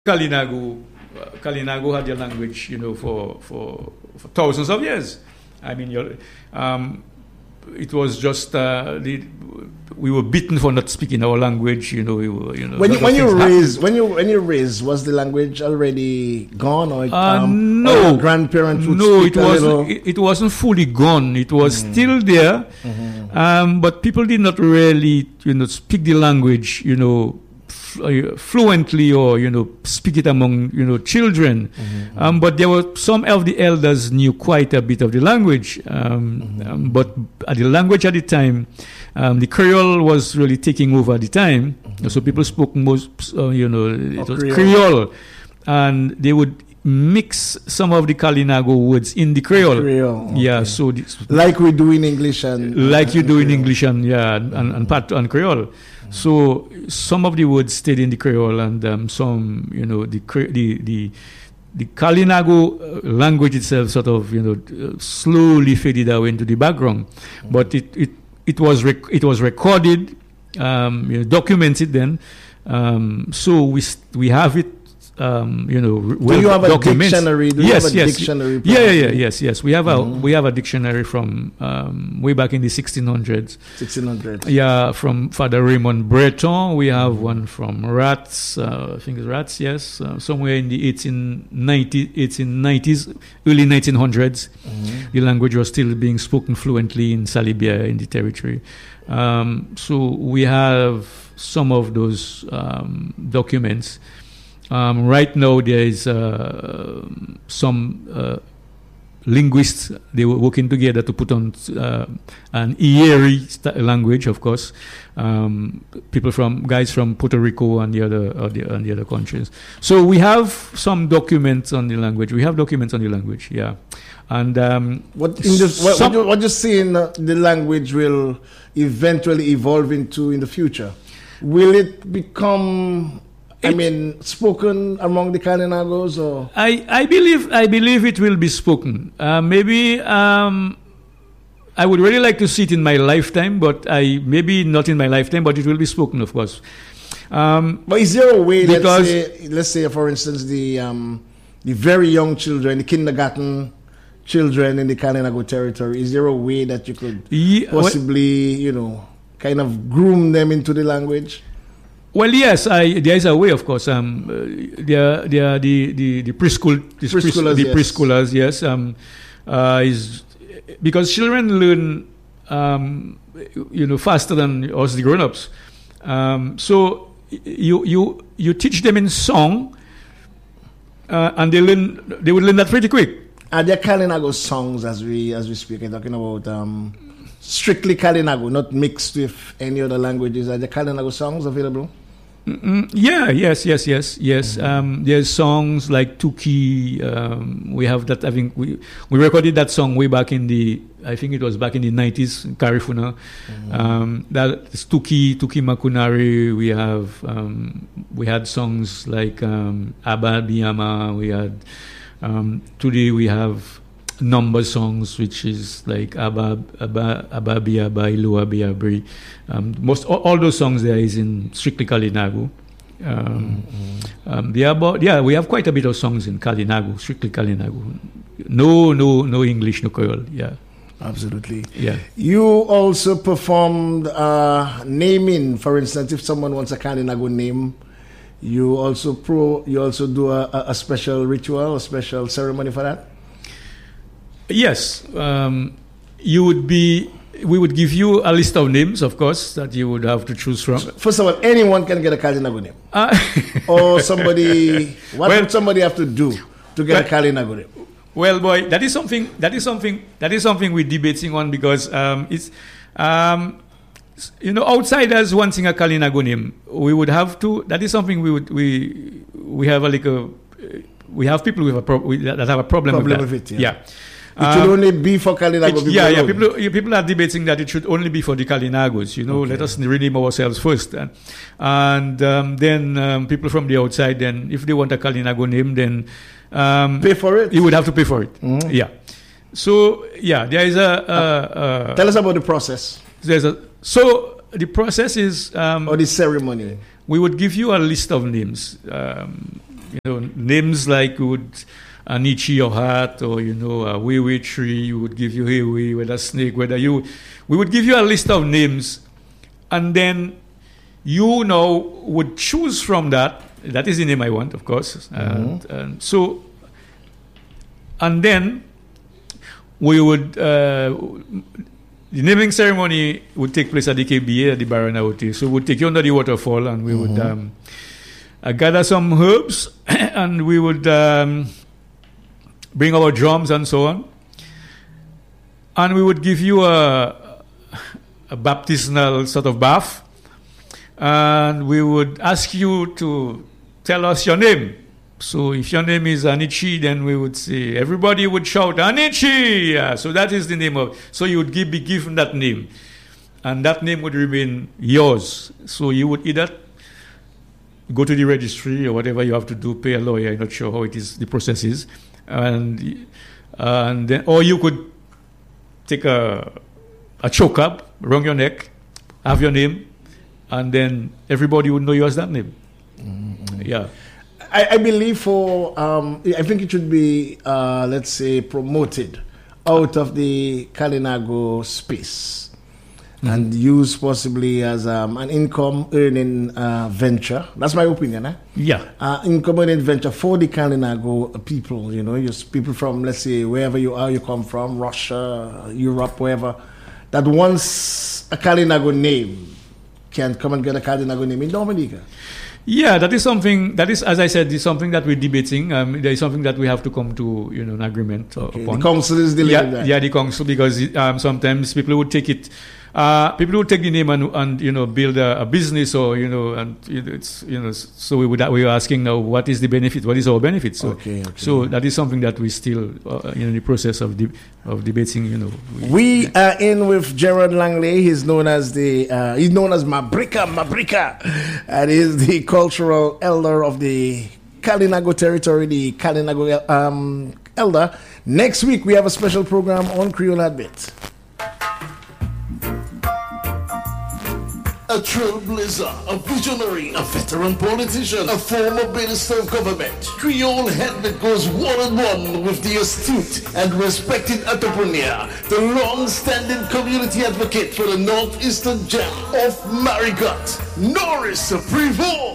Kalinago had their language, for thousands of years. I mean, it was just we were beaten for not speaking our language. When you raised, was the language already gone, or no, or grandparents would no, speak it wasn't fully gone. It was still there, but people did not really, speak the language, fluently, or speak it among children. But there were some of the elders knew quite a bit of the language, but the language at the time, the Creole was really taking over at the time. So people spoke it was Creole, and they would mix some of the Kalinago words in the Creole. Okay. So like we do in English and and Creole. So some of the words stayed in the Creole, and some, the Kalinago language itself sort of, slowly faded away into the background. But it was recorded, documented then. So we have it. Do you have a dictionary? Yes. Dictionary? Yes. We have a dictionary from way back in the 1600s. 1600s. Yeah, from Father Raymond Breton. We have one from Rats. I think it's Rats. Yes, somewhere in the 1890s, early 1900s. The language was still being spoken fluently in Salibia, in the territory. So we have some of those documents. Right now, there is some linguists. They were working together to put on an Ieri language, of course. Guys from Puerto Rico and the other countries. So we have some documents on the language. Yeah. And what you see in the language will eventually evolve into in the future? Will it become spoken among the Kalinagos, or I believe it will be spoken. Maybe I would really like to see it in my lifetime, but maybe not in my lifetime, but it will be spoken, of course. But is there a way? Let's say, for instance, the very young children, the kindergarten children in the Kalinago territory. Is there a way that you could possibly, kind of groom them into the language? Well, yes, there is a way, of course. There are the preschoolers, yes. Is because children learn, faster than us, the grown-ups. So you teach them in song, and they would learn that pretty quick. Are there Kalinago songs as we speak? I'm talking about strictly Kalinago, not mixed with any other languages. Are there Kalinago songs available? Yes. There's songs like Tuki. We have that. I think we recorded that song way back in the 90s in Carifuna. That's Tuki Makunari. We had songs like Abba Biyama. We had today we have number songs, which is like Abba Bia Bai Lua Bia Bri. All those songs there is in strictly Kalinago. We have quite a bit of songs in Kalinago, strictly Kalinago. No English, no Creole. Yeah, absolutely. Yeah. You also performed naming, for instance, if someone wants a Kalinago name. You also do a special ritual, a special ceremony for that. Yes, we would give you a list of names, of course, that you would have to choose from. First of all, anyone can get a Kalinago name, or somebody. What would somebody have to do to get a Kalinago name? Well, boy, that is something we're debating on, because it's outsiders wanting a Kalinago name. We would have to. That is something we have we have people that have a problem with it. Yeah. It should only be for Kalinago people. People are debating that it should only be for the Kalinagos. Let us rename ourselves first, and then people from the outside. Then, if they want a Kalinago name, then pay for it. You would have to pay for it. Yeah. So there is a. Tell us about the process. So the process is or the ceremony. We would give you a list of names. names like Anichi or Hat, or Wee Tree. You would give you Hewe, whether snake, we would give you a list of names, and then you now would choose from that. That is the name I want, of course. And then we would. The naming ceremony would take place at the KBA at the Barana Hotel. So we'd take you under the waterfall, and we would gather some herbs, and we would bring our drums and so on. And we would give you a baptismal sort of bath, and we would ask you to tell us your name. So if your name is Anichi, then we would say, everybody would shout, Anichi! Yeah, so that is the name of, so you would be given that name. And that name would remain yours. So you would either go to the registry or whatever you have to do, pay a lawyer, I'm not sure how it is, the process is. And then, or you could take a choke up around your neck, have your name, and then everybody would know you as that name. Yeah. I believe I think it should be, let's say, promoted out of the Kalinago space and used possibly as an income earning venture. That's my opinion. Yeah. Income earning venture for the Kalinago people, just people from, let's say, wherever you come from, Russia, Europe, wherever, that once a Kalinago name can come and get a Kalinago name in Dominica. Yeah, that is something, as I said, is something that we're debating. There is something that we have to come to, an agreement upon. The council is dealing with that. Yeah, the council, because sometimes people would take it, people would take the name and build a business, or, and it's, so we were asking now, what is the benefit? What is our benefit? So, so that is something that we still, in the process of debating, We are in with Gerard Langley. He's known as Mabrika, and he's the cultural elder of the Kalinago territory, the Kalinago elder. Next week, we have a special program on Creole Heartbeat. A trailblazer, a visionary, a veteran politician, a former minister of government. Creole Heartbeat goes one-on-one with the astute and respected entrepreneur, the long-standing community advocate for the northeastern gem of Marigot, Norris Prevost.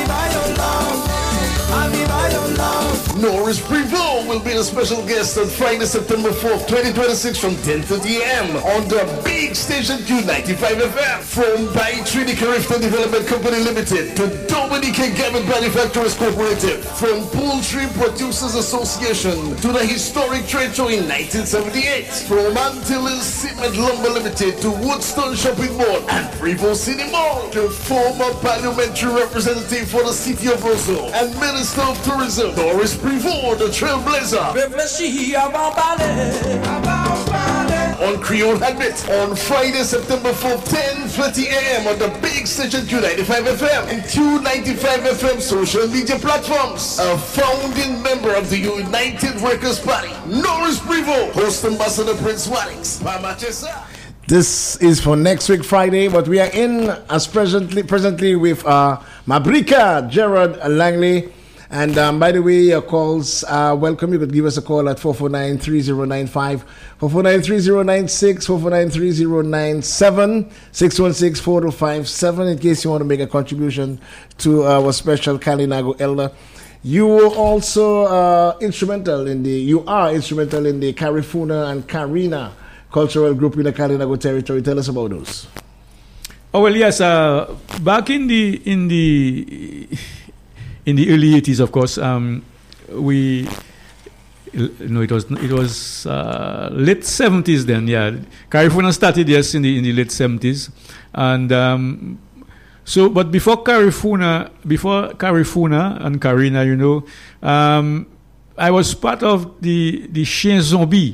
Norris Prevost will be the special guest on Friday, September 4th, 2026 from 10:30 a.m. on the big station Q95 FM. From by Trinity Carifta Development Company Limited to Dominica Garment Manufacturers Cooperative. From Poultry Producers Association to the historic trade show in 1978. From Antilles Cement Lumber Limited to Woodstone Shopping Mall and Prevost City Mall. To former parliamentary representative for the city of Roseau and Minister of Tourism, Norris Prevost, the trailblazer. On Creole Heartbeat on Friday, September 4th, 10:30 a.m. on the big station Q95 FM and Q95 FM social media platforms. A founding member of the United Workers' Party, Norris Prevost, host ambassador Prince Wadix. This is for next week, Friday, but we are in as presently with Mabrika, Gerard Langley. And by the way, your calls are welcome. You could give us a call at 449-3095, 449-3096, 449-3097, 616-4057 in case you want to make a contribution to our special Kalinago Elder. You were also instrumental in the Carifuna and Karina cultural group in the Kalinago territory. Tell us about those. Oh well, yes. Back in the early 80s, of course, it was late 70s then. Yeah, Carifuna started in the late 70s, and but before Carifuna and Karina, I was part of the Chien Zombie.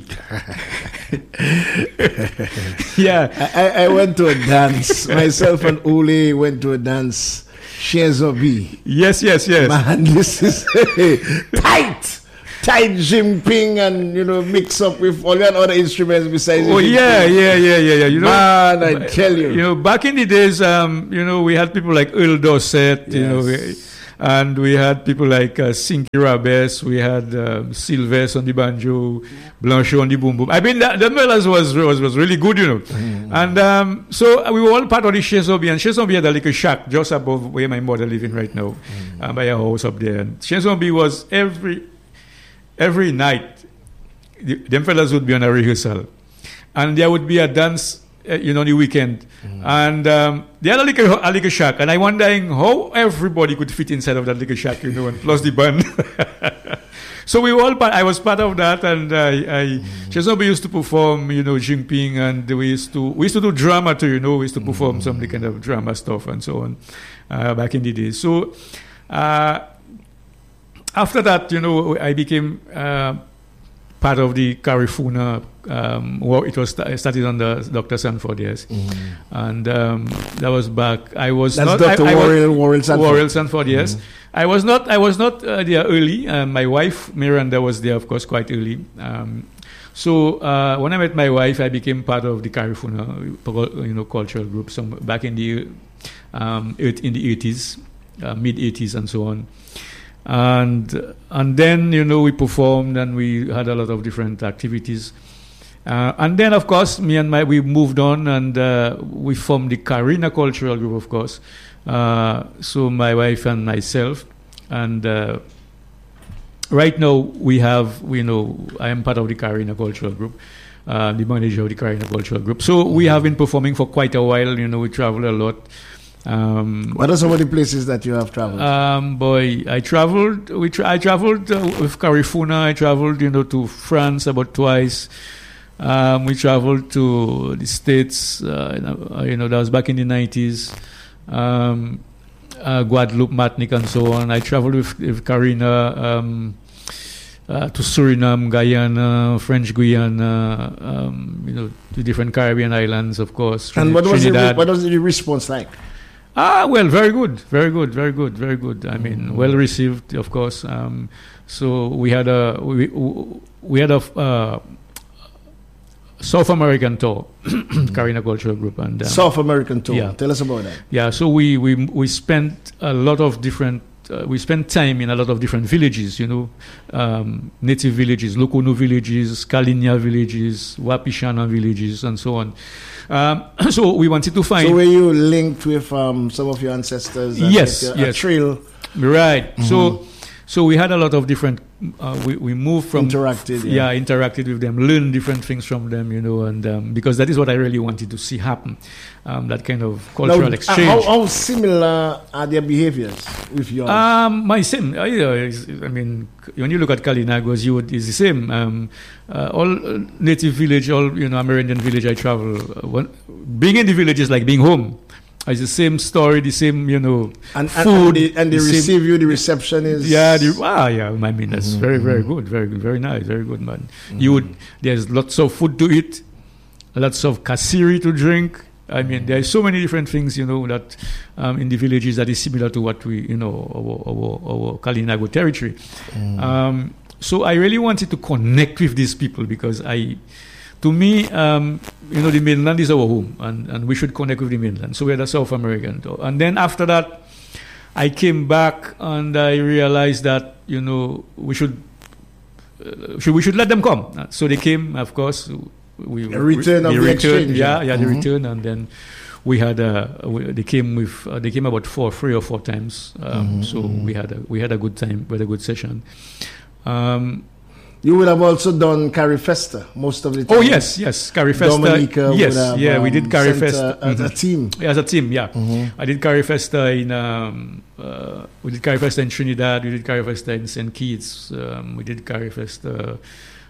Yeah, I went to a dance. Myself and Uli went to a dance. Chien Zombie. Yes. Man, this is tight Jimping and mix up with all the other instruments besides. Oh yeah. Man, I tell you. Back in the days, we had people like Earl Dorset. Yes. And we had people like Sinky Rabes, we had Sylvester on the banjo, Blanchot on the boom boom. I mean, the Mellors was really good, you know. And so we were all part of the Chez Zombie, and Chez Zombie had a little shack just above where my mother living right now, by a house up there. And Chez Zombie was every night, them fellas would be on a rehearsal. And there would be a dance, on the weekend. And they had a little shack. And I wondering how everybody could fit inside of that little shack, and plus the band. So I was part of that. And Chez Zombie used to perform, Jinping. And we used to do drama too, we used to perform some kind of drama stuff and so on back in the day. So after that, I became part of the Carifuna. It was started under Dr. Sanford, yes, and that was back. I was That's not Dr. Worrell Sanford. Worrell Sanford, yes. I was not there early. My wife Miranda was there, of course, quite early. So when I met my wife, I became part of the Carifuna, cultural group. Back in the 80s, mid 80s, and so on. And then we performed and we had a lot of different activities, and then of course we moved on and we formed the Carina Cultural Group, of course. So my wife and myself, and right now I am part of the Carina Cultural Group, the manager of the Carina Cultural Group. So we have been performing for quite a while. We travel a lot. What are some of the places that you have traveled? I traveled. I traveled with Carifuna. I traveled, to France about twice. We traveled to the States. That was back in the 90s. Guadeloupe, Martinique, and so on. I traveled with Carina to Suriname, Guyana, French Guyana. To different Caribbean islands, of course. And what was the response like? Well, very good. I mean, well received, of course. So we had a South American tour, Carina Cultural Group, and South American tour. Yeah. Tell us about that. Yeah, so we spent a lot of different. We spent time in a lot of different villages, native villages, Lokonu villages, Kalinia villages, Wapishana villages, and so on. So we wanted to find. So were you linked with some of your ancestors? Yes. A trail. Right. So we had a lot of different. We moved from interacted with them, learned different things from them, and because that is what I really wanted to see happen, that kind of cultural exchange. How similar are their behaviors with yours? My same. I mean, when you look at Kalinagos, it's the same. All native village, all Amerindian village I travel. Being in the village is like being home. It's the same story, the same, food. And they receive you, the reception is... Yeah, I mean, that's very, very good. Very good, very nice, very good, man. There's lots of food to eat, lots of kasiri to drink. I mean, there are so many different things, that in the villages that is similar to what we, our Kalinago territory. So I really wanted to connect with these people because to me, the mainland is our home, and we should connect with the mainland. So we had a South American tour. And then after that, I came back and I realized that, we should let them come. So they came, of course. The return of the exchange. The return. And then we had they came about 3 or 4 times. So we had a good time, we had a good session. You would have also done Carifesta most of the time. Oh yes, Carifesta. Dominica we did Carifesta a team. Yeah, as a team, yeah. I did Carifesta we did Carifesta in Trinidad. We did Carifesta in St. Kitts. We did Carifesta.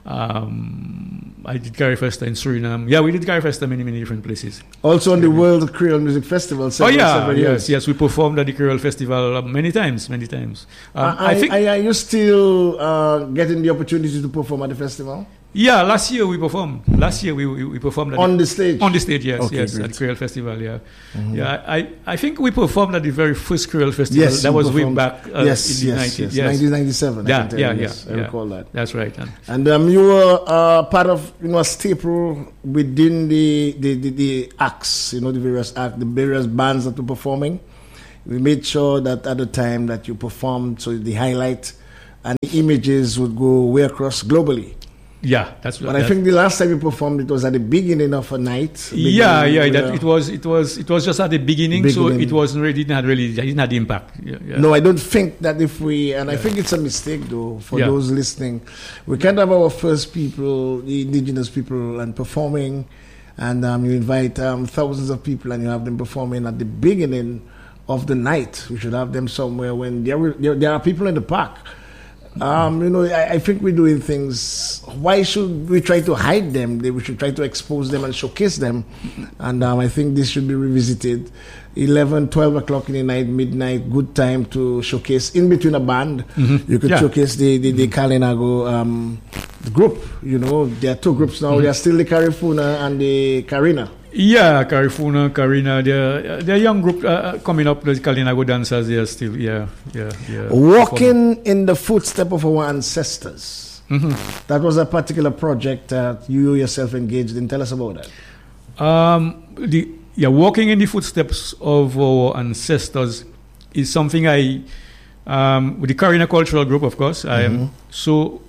I did Carifesta in Suriname. Yeah, we did Carifesta many different places. Also on the World Creole Music Festival. Yes, we performed at the Creole Festival many times. I think. Are you still getting the opportunity to perform at the festival? Yeah, last year we performed. We performed on the stage. On the stage, yes, okay, yes, great. at Creole Festival. Yeah, yeah. I think we performed at the very first Creole Festival. Yes, that was way back in the 90s. Yes, 1997. I recall that. That's right. And you were part of a staple within the acts. The various acts, the various bands that were performing. we made sure that at the time that you performed, so the highlight and the images would go way across globally. Yeah, that's what. But I think the last time you performed, it was at the beginning of a night. Yeah. It was just at the beginning, so it wasn't really, it didn't have the impact. Yeah. No, I don't think that if we, and I think it's a mistake though for those listening. We can't have our first people, the indigenous people, and performing, and you invite thousands of people and you have them performing at the beginning of the night. We should have them somewhere when there are people in the park. I think we're doing things. Why should we try to hide them? We should try to expose them and showcase them. And I think this should be revisited. 11, 12 o'clock in the night, midnight, good time to showcase. In between a band, you could showcase the Kalinago group. There are two groups now. There are still the Carifuna and the Karina. Yeah, Carifuna, Karina, they're a young group coming up, the Kalinago dancers, they are still, Walking in the footsteps of our ancestors. That was a particular project that you yourself engaged in. Tell us about that. Walking in the footsteps of our ancestors is something with the Karina Cultural Group, of course. So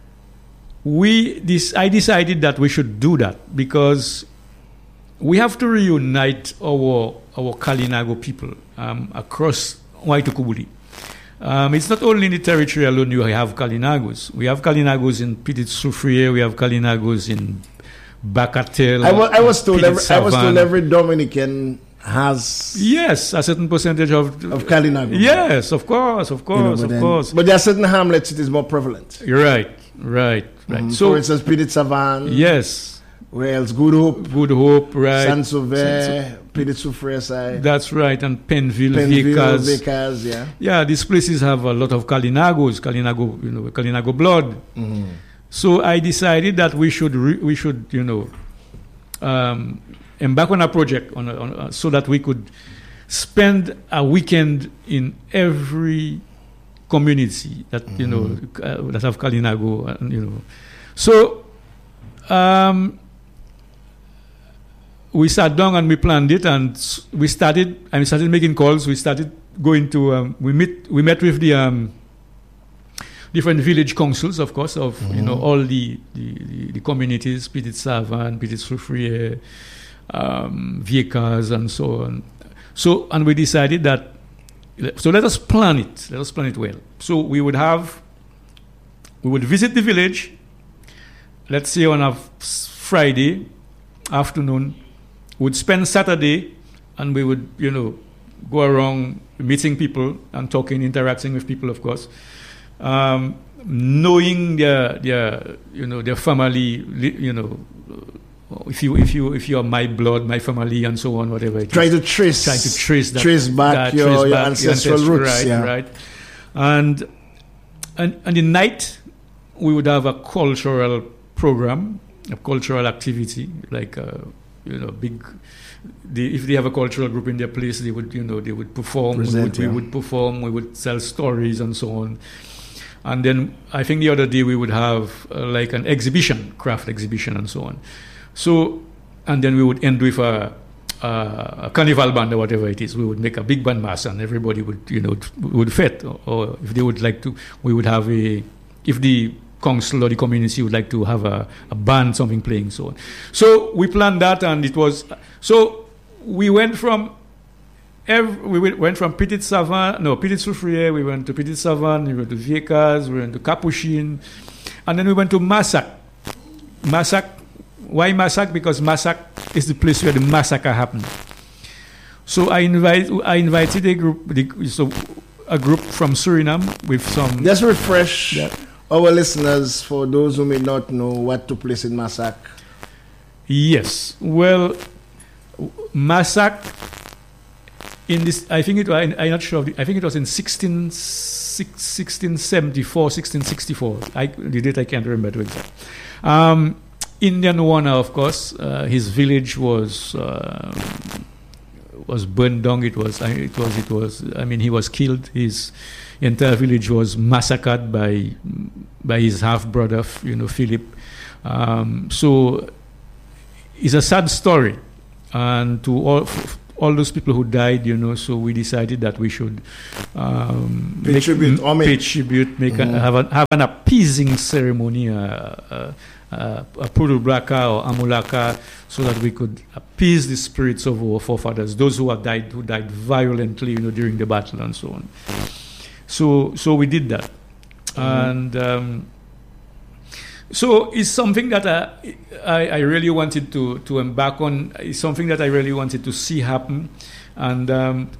I decided that we should do that because we have to reunite our Kalinago people across Waitukubuli. It's not only in the territory alone you have Kalinagos. We have Kalinagos in Petit Soufriere, we have Kalinagos in Bakatel. I was told every Dominican has a certain percentage of Kalinago. Yes, of course. But there are certain hamlets it is more prevalent. You're right. So, for instance, Petit Savan. Yes. Where else? Good Hope, right. Saint-Sauveur, Petit Soufriere side. That's right, and Penville, Vickers. Yeah, these places have a lot of Kalinago blood. So I decided that we should embark on a project so that we could spend a weekend in every community that that have Kalinago, So we sat down and we planned it, and we started making calls. We started going to we met with the different village councils, of course, of all the communities, Petit Savan, Petit Soufriere, Vickers, and so on. So, and we decided that let us plan it. Let us plan it well. So we would visit the village. Let's say on a Friday afternoon. Would spend Saturday, and we would, go around meeting people and talking, interacting with people, of course, knowing their family, if you are my blood, my family, and so on, whatever. Trying to trace back your ancestral roots, right. And the night we would have a cultural program, a cultural activity, like. If they have a cultural group in their place, they would perform. We would perform. We would tell stories and so on. And then I think the other day we would have like an exhibition, craft exhibition, and so on. So, and then we would end with a carnival band or whatever it is. We would make a big band mass, and everybody would fit. Or if they would like to, we would have if the council or the community would like to have a band, something playing, so on. So we planned that, and it was we went from Petit Soufriere, we went to Petit Savan, we went to Vickers, we went to Capuchin, and then we went to Massac. Why Massac? Because Massac is the place where the massacre happened. So I invited a group from Suriname with some. Just refresh our listeners, for those who may not know what took place in Massac. Yes. Well, Massac in this, I'm not sure. I think it was in 1674, 1664. The date I can't remember to exact. Indian Warner, of course, his village was burned down. He was killed. His entire village was massacred by his half brother, Philip. So it's a sad story, and to all those people who died, so we decided that we should pay tribute, have an appeasing ceremony, a Puru Braka or Amulaka, so that we could appease the spirits of our forefathers, those who died violently, during the battle and so on. So we did that, and so it's something that I really wanted to embark on. It's something that I really wanted to see happen, and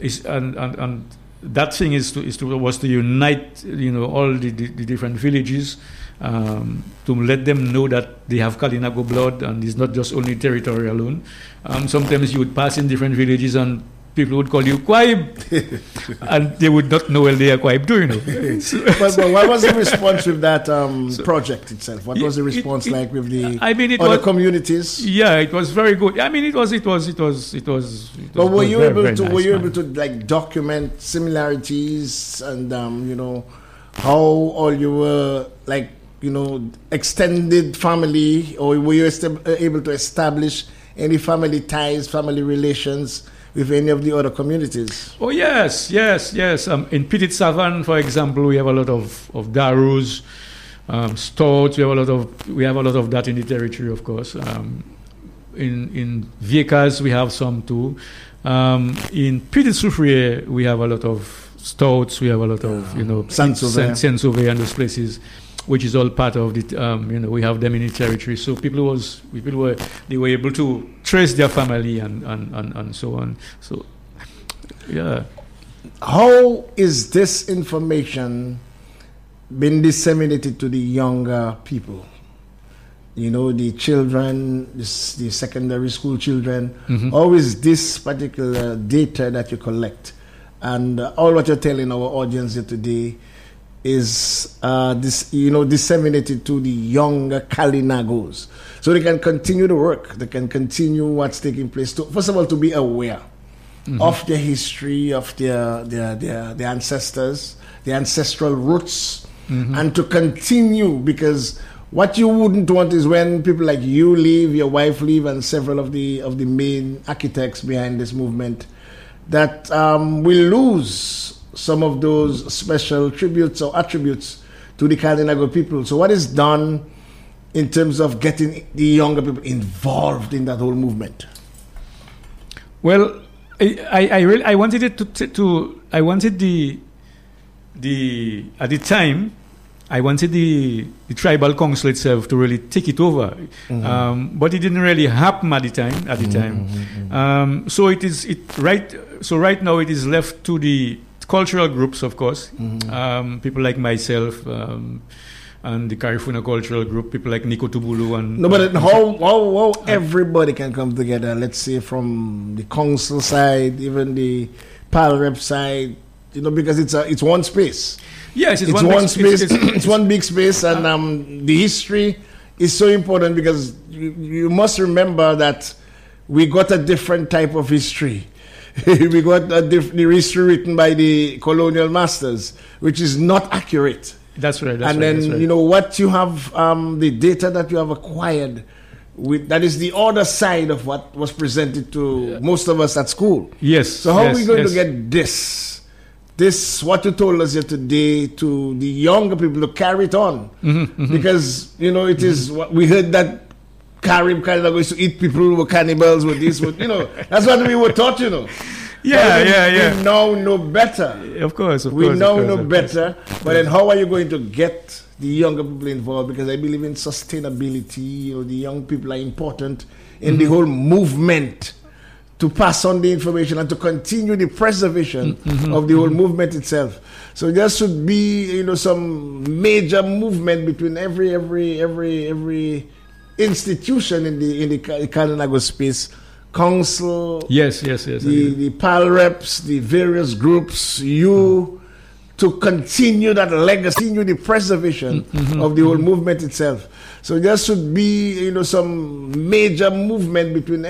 that thing was to unite, all the different villages, to let them know that they have Kalinago blood, and it's not just only territory alone. Sometimes you would pass in different villages and people would call you Quaib, and they would not know they are Quaib too, but what was the response with that project itself? What was the response like with the other communities? Yeah, it was very good. I mean, it was. But were you able to like document similarities and how all you were like extended family, or were you able to establish any family ties, family relations with any of the other communities? Oh yes. In Petit Savan, for example, we have a lot of Darus, Stouts. We have a lot of that in the territory, of course. In Viekas, we have some too. In Petit Soufriere, we have a lot of Stouts. We have a lot of Saint-Sauveur and those places, which is all part of the, we have them in the territory. So people were able to trace their family and so on. So, yeah. How is this information been disseminated to the younger people? The children, the secondary school children. Mm-hmm. How is this particular data that you collect? And all what you're telling our audience here today is disseminated to the younger Kalinagos, so they can continue the work, they can continue what's taking place. First of all, to be aware of their history, of their ancestors, the ancestral roots, and to continue, because what you wouldn't want is when people like you leave, your wife leave, and several of the main architects behind this movement, that we lose some of those special tributes or attributes to the Kalinago people. So what is done in terms of getting the younger people involved in that whole movement? Well, I wanted it I wanted at the time, I wanted the tribal council itself to really take it over, but it didn't really happen at the time. So right now it is left to the cultural groups, of course, people like myself and the Carifuna cultural group, people like Nico Tubulu and... No, but how everybody can come together, let's say from the council side, even the PAL rep side, because it's one space. Yes, it's one space. It's one big space, and the history is so important, because you must remember that we got a different type of history. We got the history written by the colonial masters, which is not accurate. That's right. What you have, the data that you have acquired, that is the other side of what was presented to most of us at school. Yes. So how are we going to get this, what you told us here today, to the younger people to carry it on? Because, it is what we heard, that Carib Kalinago used to eat people who were cannibals with this, that's what we were taught, Yeah. We now know better. Of course. We now know better. But then how are you going to get the younger people involved? Because I believe in sustainability. The young people are important in the whole movement to pass on the information and to continue the preservation of the whole movement itself. So there should be, some major movement between every institution in the Kalinago space, council, yes, the PAL reps, the various groups, to continue that legacy, continue the preservation of the whole movement itself. So there should be, some major movement between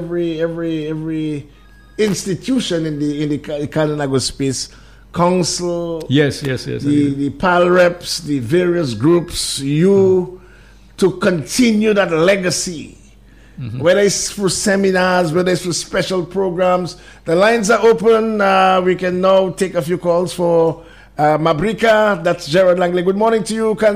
every institution in the Kalinago space, council, yes, the PAL reps, the various groups, to continue that legacy, whether it's for seminars, whether it's for special programs. The lines are open. We can now take a few calls for Mabrika. That's Gerard Langley. Good morning to you,